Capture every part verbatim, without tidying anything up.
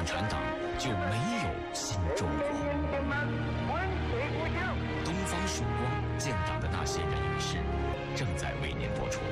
产党就没有新中国。东方曙光，建党的那些人与事，正在为您播出。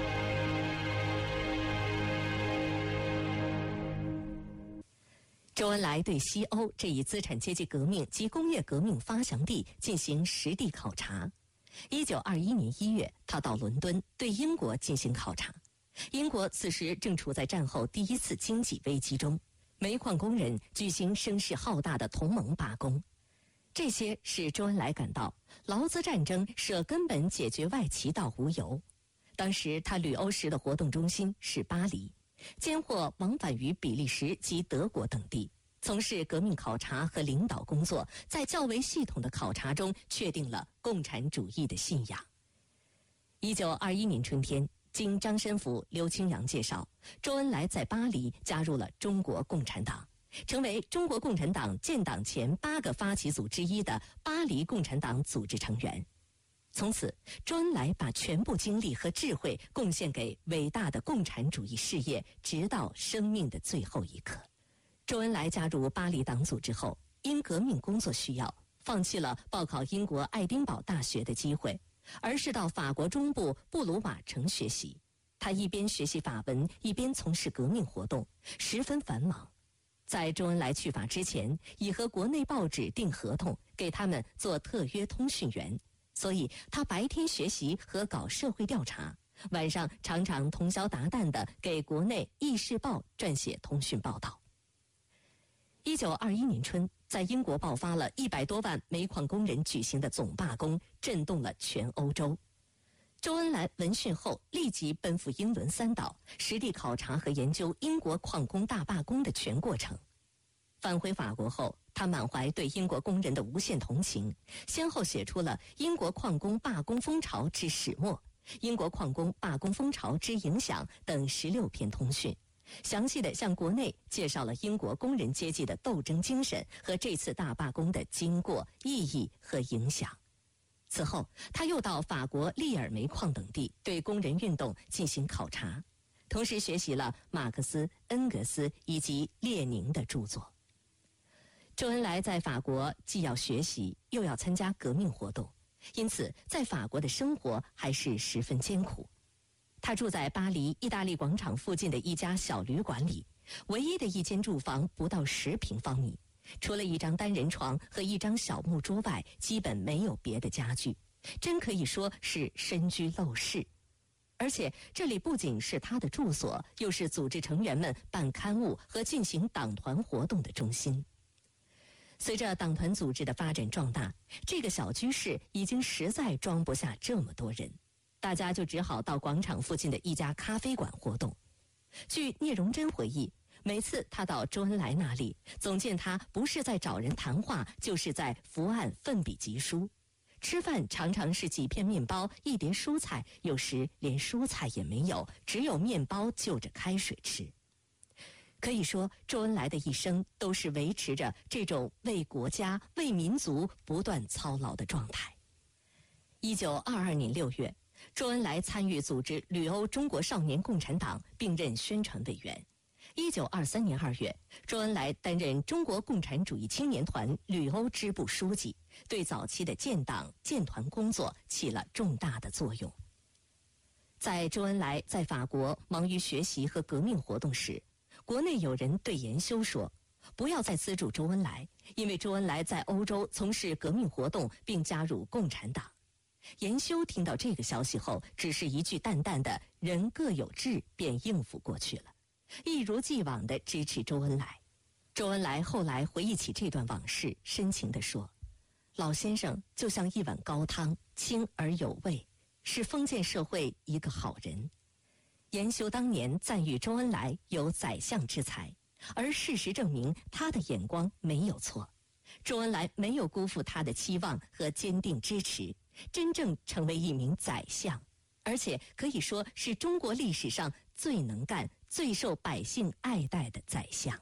周恩来对西欧这一资产阶级革命及工业革命发祥地进行实地考察。一九二一年一月，他到伦敦对英国进行考察。英国此时正处在战后第一次经济危机中，煤矿工人举行声势浩大的同盟罢工。这些使周恩来感到劳资战争舍根本解决外其道无由。当时他旅欧时的活动中心是巴黎，间或往返于比利时及德国等地，从事革命考察和领导工作，在较为系统的考察中确定了共产主义的信仰。一九二一年春天，经张申府、刘清扬介绍，周恩来在巴黎加入了中国共产党，成为中国共产党建党前八个发起组之一的巴黎共产党组织成员。从此，周恩来把全部精力和智慧贡献给伟大的共产主义事业，直到生命的最后一刻。周恩来加入巴黎党组之后，因革命工作需要，放弃了报考英国爱丁堡大学的机会，而是到法国中部布鲁瓦城学习。他一边学习法文，一边从事革命活动，十分繁忙。在周恩来去法之前，已和国内报纸订合同，给他们做特约通讯员。所以他白天学习和搞社会调查，晚上常常通宵达旦地给国内《议事报》撰写通讯报道。一九二一年春，在英国爆发了一百多万煤矿工人举行的总罢工，震动了全欧洲。周恩来闻讯后，立即奔赴英伦三岛，实地考察和研究英国矿工大罢工的全过程。返回法国后，他满怀对英国工人的无限同情，先后写出了《英国矿工罢工风潮之始末》《英国矿工罢工风潮之影响》等十六篇通讯，详细地向国内介绍了英国工人阶级的斗争精神和这次大罢工的经过、意义和影响。此后，他又到法国利尔煤矿等地对工人运动进行考察，同时学习了马克思、恩格斯以及列宁的著作。周恩来在法国既要学习，又要参加革命活动，因此在法国的生活还是十分艰苦。他住在巴黎意大利广场附近的一家小旅馆里，唯一的一间住房不到十平方米，除了一张单人床和一张小木桌外，基本没有别的家具，真可以说是深居陋室。而且这里不仅是他的住所，又是组织成员们办刊物和进行党团活动的中心。随着党团组织的发展壮大，这个小居室已经实在装不下这么多人，大家就只好到广场附近的一家咖啡馆活动。据聂荣臻回忆，每次他到周恩来那里，总见他不是在找人谈话，就是在伏案奋笔疾书。吃饭常常是几片面包，一碟蔬菜，有时连蔬菜也没有，只有面包就着开水吃。可以说，周恩来的一生都是维持着这种为国家、为民族不断操劳的状态。一九二二年六月，周恩来参与组织旅欧中国少年共产党，并任宣传委员。一九二三年二月，周恩来担任中国共产主义青年团旅欧支部书记，对早期的建党建团工作起了重大的作用。在周恩来在法国忙于学习和革命活动时，国内有人对严修说，不要再资助周恩来，因为周恩来在欧洲从事革命活动并加入共产党。严修听到这个消息后，只是一句淡淡的人各有志，便应付过去了，一如既往地支持周恩来。周恩来后来回忆起这段往事，深情地说，老先生就像一碗高汤，清而有味，是封建社会一个好人。严修当年赞誉周恩来有宰相之才，而事实证明他的眼光没有错。周恩来没有辜负他的期望和坚定支持，真正成为一名宰相，而且可以说是中国历史上最能干、最受百姓爱戴的宰相。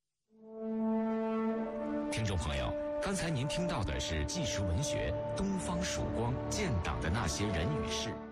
听众朋友，刚才您听到的是纪实文学《东方曙光：建党的那些人与事》。